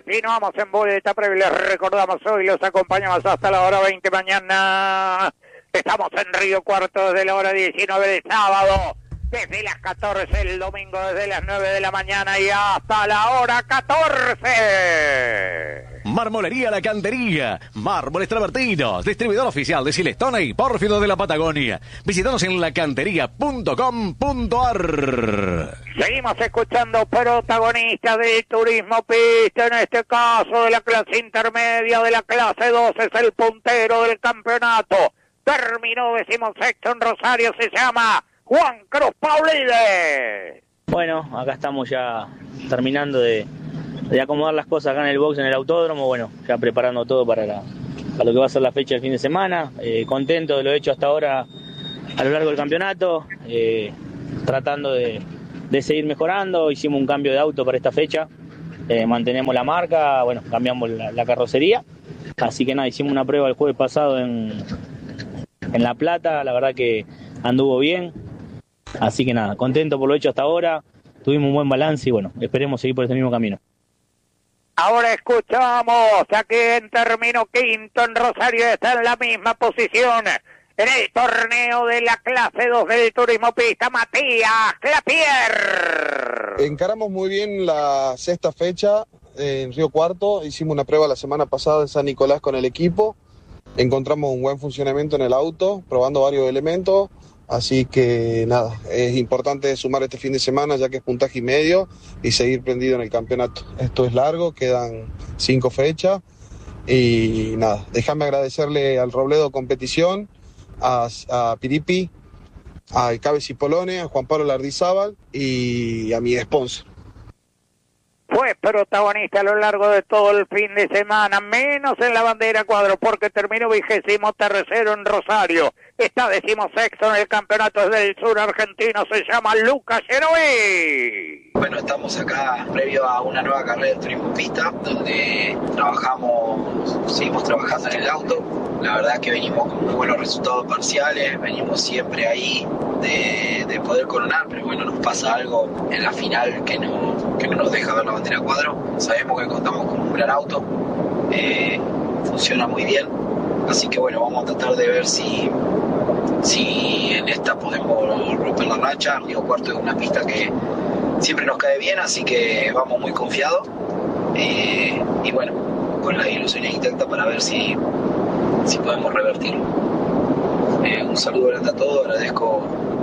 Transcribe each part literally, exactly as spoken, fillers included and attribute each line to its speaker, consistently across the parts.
Speaker 1: continuamos en Vuelta Previa. Les recordamos hoy, los acompañamos hasta la hora veinte mañana. Estamos en Río Cuarto desde la hora diecinueve de sábado. Desde las catorce el domingo, desde las nueve de la mañana y hasta la hora catorce.
Speaker 2: Marmolería La Cantería, mármoles travertinos, distribuidor oficial de Silestone y Pórfido de la Patagonia. Visítanos en la cantería punto com punto a r.
Speaker 1: Seguimos escuchando protagonistas del turismo pista, en este caso de la clase intermedia, de la clase dos, es el puntero del campeonato. Terminó decimosexto en Rosario, se llama Juan Cruz Paulides.
Speaker 3: Bueno, acá estamos ya terminando de, de acomodar las cosas acá en el box, en el autódromo. Bueno, ya preparando todo para, la, para lo que va a ser la fecha del fin de semana. Eh, contento de lo hecho hasta ahora a lo largo del campeonato. Eh, tratando de, de seguir mejorando. Hicimos un cambio de auto para esta fecha. Eh, mantenemos la marca, bueno, cambiamos la, la carrocería. Así que nada, hicimos una prueba el jueves pasado en, en La Plata. La verdad que anduvo bien. Así que nada, contento por lo hecho hasta ahora, tuvimos un buen balance y bueno, esperemos seguir por este mismo camino.
Speaker 1: Ahora escuchamos a quien terminó quinto en Rosario, está en la misma posición en el torneo de la clase dos del turismo pista, Matías Clapier.
Speaker 4: Encaramos muy bien la sexta fecha en Río Cuarto, hicimos una prueba la semana pasada en San Nicolás con el equipo, encontramos un buen funcionamiento en el auto, probando varios elementos. Así que nada, es importante sumar este fin de semana ya que es puntaje y medio y seguir prendido en el campeonato. Esto es largo, quedan cinco fechas y nada, déjame agradecerle al Robledo Competición, a, a Piripi, a Cabe Cipolone, a Juan Pablo Lardizábal y a mi sponsor.
Speaker 1: Fue protagonista a lo largo de todo el fin de semana, menos en la bandera cuadro, porque terminó vigésimo tercero en Rosario. Está decimosexto en el campeonato del sur argentino, se llama Lucas Geroví.
Speaker 5: Bueno, estamos acá previo a una nueva carrera de turismo pista, donde trabajamos, seguimos trabajando en el auto. La verdad que venimos con muy buenos resultados parciales, venimos siempre ahí de, de poder coronar, pero bueno, nos pasa algo en la final que no, que no nos deja ver la bandera cuadro. Sabemos que contamos con un gran auto, eh, funciona muy bien, así que bueno, vamos a tratar de ver si, si en esta podemos romper la racha. Río Cuarto es una pista que siempre nos cae bien, así que vamos muy confiados, eh, y bueno, con las ilusiones intactas para ver si, si podemos revertirlo. Eh, un saludo grande a todos, agradezco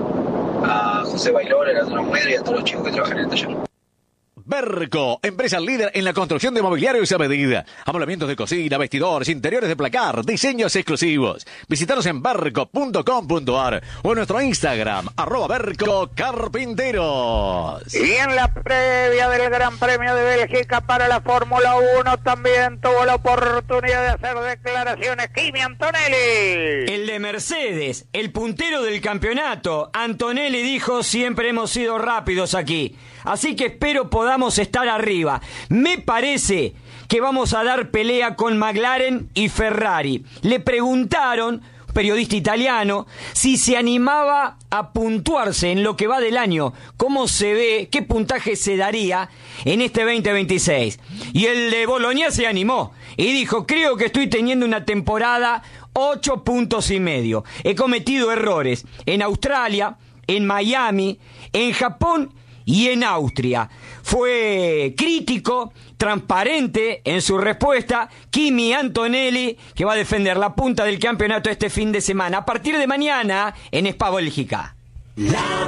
Speaker 5: a José Bailón, a la Muedra y a todos los chicos que trabajan en el taller.
Speaker 2: Berco, empresa líder en la construcción de mobiliarios a medida. Amoblamientos de cocina, vestidores, interiores de placar, diseños exclusivos. Visítanos en berco punto com punto a r o en nuestro Instagram, arroba Berco Carpinteros.
Speaker 1: Y en la previa del Gran Premio de Bélgica para la Fórmula uno también tuvo la oportunidad de hacer declaraciones Kimi Antonelli.
Speaker 6: El de Mercedes, el puntero del campeonato, Antonelli dijo: siempre hemos sido rápidos aquí, así que espero podamos estar arriba. Me parece que vamos a dar pelea con McLaren y Ferrari. Le preguntaron, periodista italiano, si se animaba a puntuarse en lo que va del año, cómo se ve, qué puntaje se daría en este veinte veintiséis. Y el de Bolonia se animó y dijo: creo que estoy teniendo una temporada ocho puntos y medio. He cometido errores en Australia, en Miami, en Japón y en Austria. Fue crítico, transparente en su respuesta. Kimi Antonelli, que va a defender la punta del campeonato este fin de semana, a partir de mañana en Spa Bélgica.